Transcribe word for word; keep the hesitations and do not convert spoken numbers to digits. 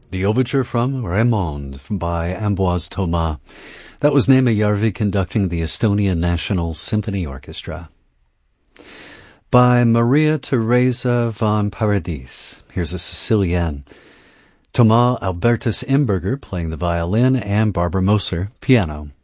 The overture from Raymond by Ambroise Thomas. That was Neeme Järvi conducting the Estonian National Symphony Orchestra. By Maria Teresa von Paradis. Here's a Sicilienne. Thomas Albertus Imberger playing the violin and Barbara Moser, piano.